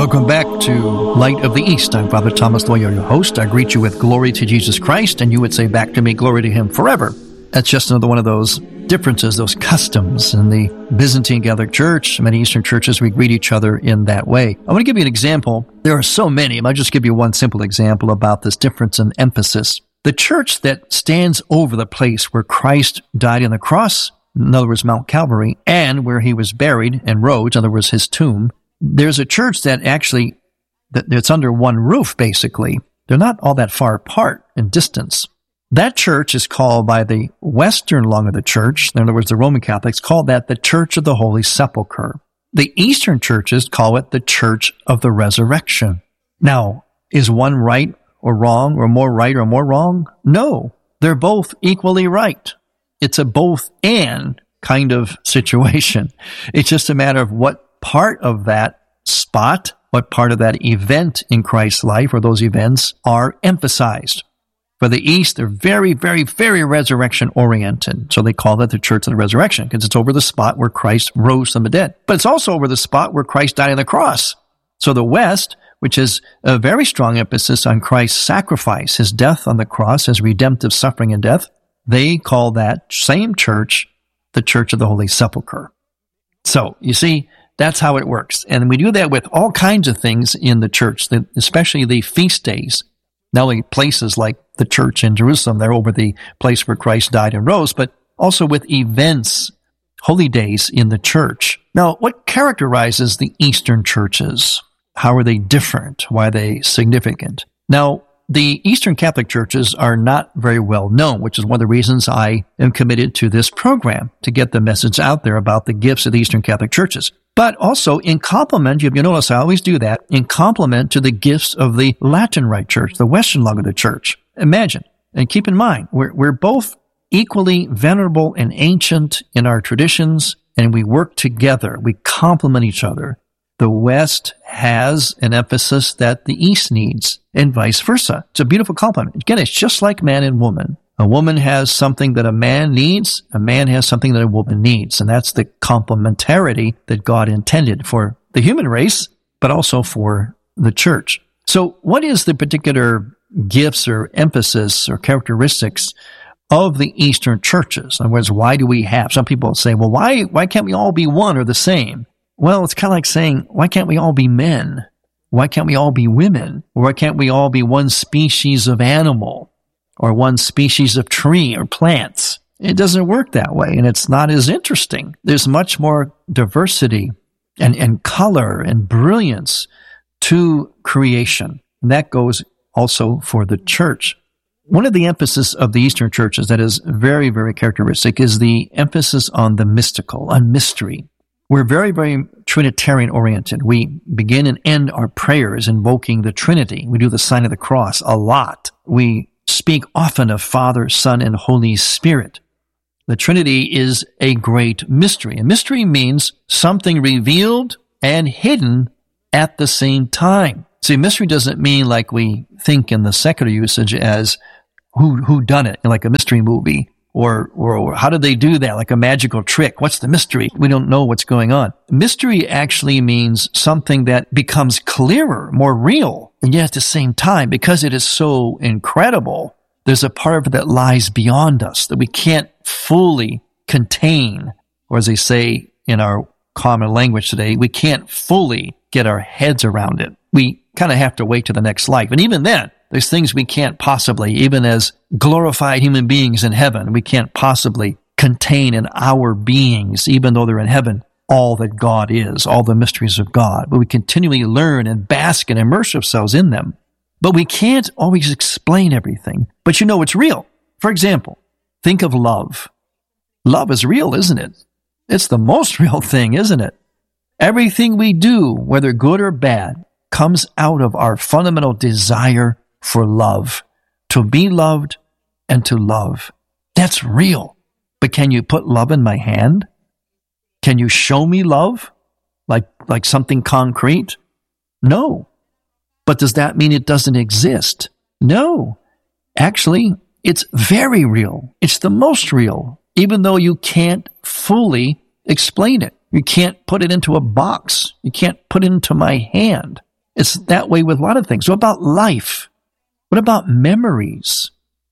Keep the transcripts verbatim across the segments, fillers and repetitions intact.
Welcome back to Light of the East. I'm Father Thomas Loya, your host. I greet you with glory to Jesus Christ, and you would say back to me, glory to Him forever. That's just another one of those differences, those customs in the Byzantine Catholic Church. Many Eastern churches, we greet each other in that way. I want to give you an example. There are so many. I'll just give you one simple example about this difference in emphasis. The church that stands over the place where Christ died on the cross, in other words, Mount Calvary, and where He was buried and rose, in other words, His tomb, there's a church that actually, that it's under one roof, basically. They're not all that far apart in distance. That church is called by the Western lung of the church, in other words, the Roman Catholics, call that the Church of the Holy Sepulchre. The Eastern churches call it the Church of the Resurrection. Now, is one right or wrong, or more right or more wrong? No, they're both equally right. It's a both and kind of situation. It's just a matter of what part of that spot, what part of that event in Christ's life or those events are emphasized. For the East, they're very, very, very resurrection-oriented. So they call that the Church of the Resurrection because it's over the spot where Christ rose from the dead. But it's also over the spot where Christ died on the cross. So the West, which is a very strong emphasis on Christ's sacrifice, His death on the cross, His redemptive suffering and death, they call that same church the Church of the Holy Sepulchre. So, you see, that's how it works. And we do that with all kinds of things in the church, especially the feast days. Not only places like the church in Jerusalem, they're over the place where Christ died and rose, but also with events, holy days in the church. Now, what characterizes the Eastern churches? How are they different? Why are they significant? Now, the Eastern Catholic churches are not very well known, which is one of the reasons I am committed to this program, to get the message out there about the gifts of the Eastern Catholic churches. But also in complement, you notice I always do that, in complement to the gifts of the Latin Rite Church, the Western lung of the church. Imagine, and keep in mind, we're, we're both equally venerable and ancient in our traditions, and we work together. We complement each other. The West has an emphasis that the East needs, and vice versa. It's a beautiful complement. Again, it's just like man and woman. A woman has something that a man needs, a man has something that a woman needs, and that's the complementarity that God intended for the human race, but also for the church. So what is the particular gifts or emphasis or characteristics of the Eastern churches? In other words, why do we have? Some people say, well, why, why can't we all be one or the same? Well, it's kind of like saying, why can't we all be men? Why can't we all be women? Or why can't we all be one species of animal or one species of tree or plants? It doesn't work that way, and it's not as interesting. There's much more diversity and, and color and brilliance to creation. And that goes also for the church. One of the emphasis of the Eastern churches that is very, very characteristic is the emphasis on the mystical, on mystery. We're very, very Trinitarian-oriented. We begin and end our prayers invoking the Trinity. We do the sign of the cross a lot. We speak often of Father, Son, and Holy Spirit. The Trinity is a great mystery. And mystery means something revealed and hidden at the same time. See, mystery doesn't mean like we think in the secular usage as who who done it, like a mystery movie. Or, or, or how did they do that? Like a magical trick. What's the mystery? We don't know what's going on. Mystery actually means something that becomes clearer, more real. And yet at the same time, because it is so incredible, there's a part of it that lies beyond us that we can't fully contain. Or as they say in our common language today, we can't fully get our heads around it. We kind of have to wait to the next life. And even then, there's things we can't possibly, even as glorified human beings in heaven, we can't possibly contain in our beings, even though they're in heaven, all that God is, all the mysteries of God. But we continually learn and bask and immerse ourselves in them. But we can't always explain everything. But you know it's real. For example, think of love. Love is real, isn't it? It's the most real thing, isn't it? Everything we do, whether good or bad, comes out of our fundamental desire for love, to be loved and to love. That's real. But can you put love in my hand? Can you show me love like, like something concrete? No. But does that mean it doesn't exist? No. Actually, it's very real. It's the most real, even though you can't fully explain it. You can't put it into a box. You can't put it into my hand. It's that way with a lot of things. What about life? What about memories,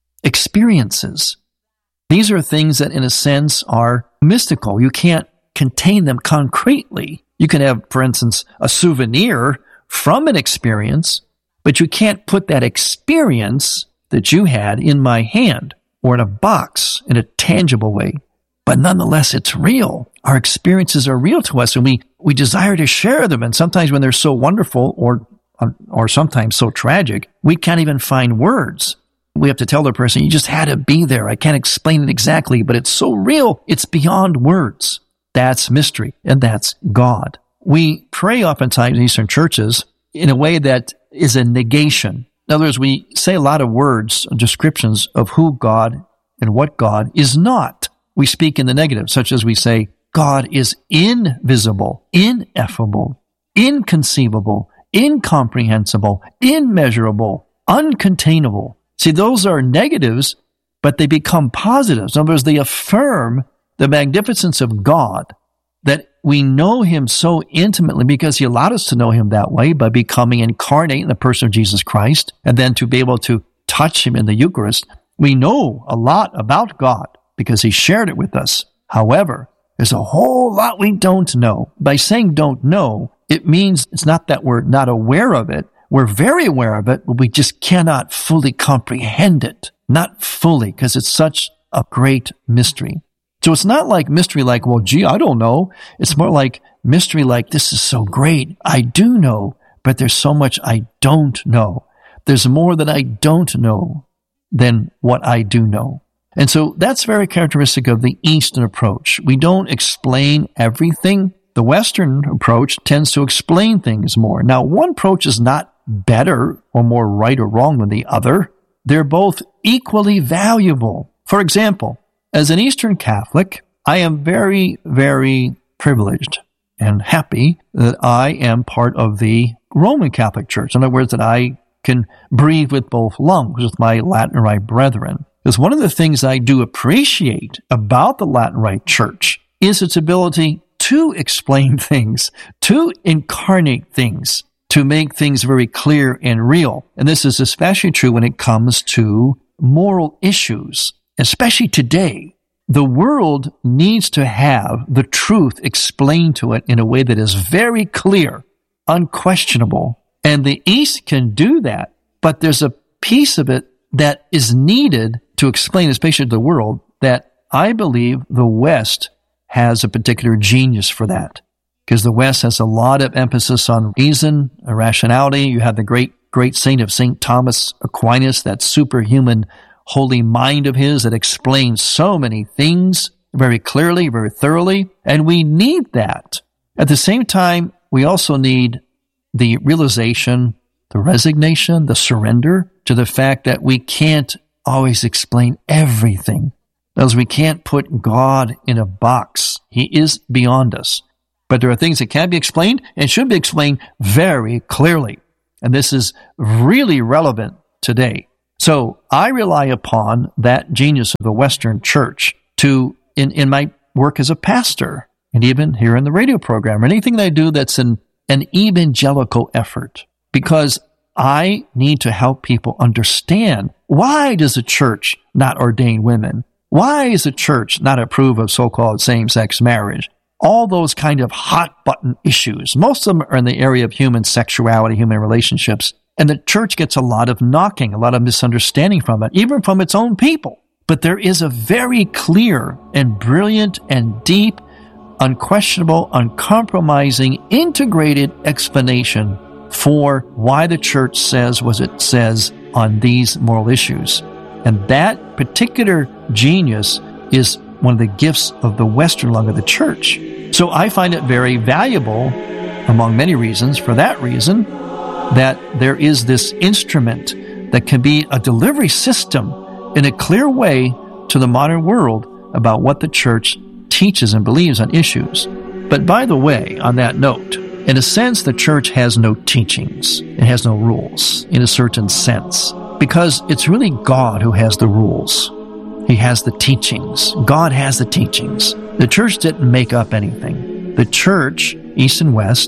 experiences? These are things that, in a sense, are mystical. You can't contain them concretely. You can have, for instance, a souvenir from an experience, but you can't put that experience that you had in my hand or in a box in a tangible way. But nonetheless, it's real. Our experiences are real to us, and we, we desire to share them. And sometimes when they're so wonderful or, or sometimes so tragic, we can't even find words. We have to tell the person, you just had to be there. I can't explain it exactly, but it's so real, it's beyond words. That's mystery, and that's God. We pray oftentimes in Eastern churches in a way that is a negation. In other words, we say a lot of words, descriptions of who God and what God is not. We speak in the negative, such as we say, God is invisible, ineffable, inconceivable, incomprehensible, immeasurable, uncontainable. See, those are negatives, but they become positives. In other words, they affirm the magnificence of God, that we know Him so intimately because He allowed us to know Him that way by becoming incarnate in the person of Jesus Christ, and then to be able to touch Him in the Eucharist. We know a lot about God because He shared it with us. However, there's a whole lot we don't know. By saying don't know, it means it's not that we're not aware of it. We're very aware of it, but we just cannot fully comprehend it. Not fully, because it's such a great mystery. So it's not like mystery like, well, gee, I don't know. It's more like mystery like, this is so great. I do know, but there's so much I don't know. There's more that I don't know than what I do know. And so that's very characteristic of the Eastern approach. We don't explain everything. The Western approach tends to explain things more. Now, one approach is not better or more right or wrong than the other. They're both equally valuable. For example, as an Eastern Catholic, I am very, very privileged and happy that I am part of the Roman Catholic Church. In other words, that I can breathe with both lungs with my Latin Rite brethren. Because one of the things I do appreciate about the Latin Rite Church is its ability to explain things, to incarnate things, to make things very clear and real. And this is especially true when it comes to moral issues, especially today. The world needs to have the truth explained to it in a way that is very clear, unquestionable. And the East can do that, but there's a piece of it that is needed to explain, especially to the world, that I believe the West has a particular genius for that. Because the West has a lot of emphasis on reason, rationality. You have the great, great saint of Saint Thomas Aquinas, that superhuman holy mind of his that explains so many things very clearly, very thoroughly. And we need that. At the same time, we also need the realization, the resignation, the surrender to the fact that we can't always explain everything. As we can't put God in a box. He is beyond us. But there are things that can be explained and should be explained very clearly. And this is really relevant today. So I rely upon that genius of the Western Church to, in, in my work as a pastor, and even here in the radio program, or anything that I do that's an, an evangelical effort, because I need to help people understand, why does the church not ordain women? Why is the church not approve of so-called same-sex marriage? All those kind of hot-button issues. Most of them are in the area of human sexuality, human relationships. And the church gets a lot of knocking, a lot of misunderstanding from it, even from its own people. But there is a very clear and brilliant and deep, unquestionable, uncompromising, integrated explanation for why the church says what it says on these moral issues. And that particular genius is one of the gifts of the Western lung of the church. So I find it very valuable, among many reasons, for that reason, that there is this instrument that can be a delivery system in a clear way to the modern world about what the church teaches and believes on issues. But by the way, on that note, in a sense, the church has no teachings. It has no rules, in a certain sense, because it's really God who has the rules. He has the teachings. God has the teachings. The church didn't make up anything. The church, East and West,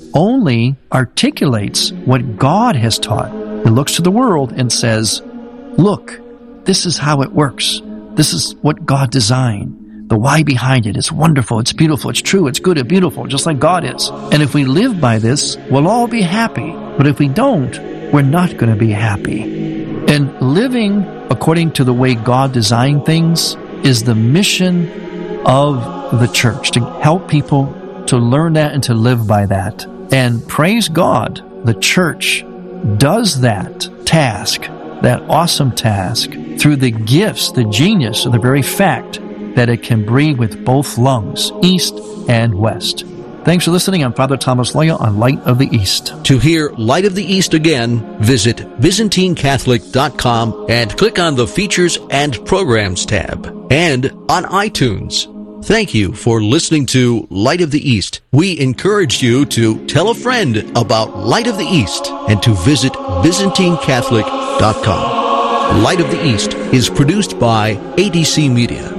only articulates what God has taught. It looks to the world and says, look, this is how it works. This is what God designed. The why behind it is wonderful, it's beautiful, it's true, it's good and beautiful, just like God is. And if we live by this, we'll all be happy. But if we don't, we're not going to be happy. And living according to the way God designed things is the mission of the church, to help people to learn that and to live by that. And praise God, the church does that task, that awesome task, through the gifts, the genius of the very fact that it can breathe with both lungs, east and west. Thanks for listening. I'm Father Thomas Loya on Light of the East. To hear Light of the East again, visit Byzantine Catholic dot com and click on the Features and Programs tab, and on iTunes. Thank you for listening to Light of the East. We encourage you to tell a friend about Light of the East and to visit Byzantine Catholic dot com. Light of the East is produced by A D C Media.